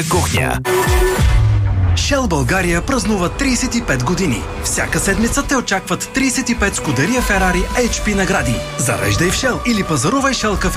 кухня. Shell България празнува 35 години. Всяка седмица те очакват 35 Скудерия Ферари HP награди. Зареждай в Shell или пазарувай Shell кафе